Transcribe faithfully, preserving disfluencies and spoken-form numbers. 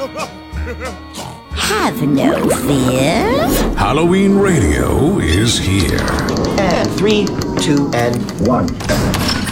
Have no fear. Halloween Radio is here. And three, two, and one.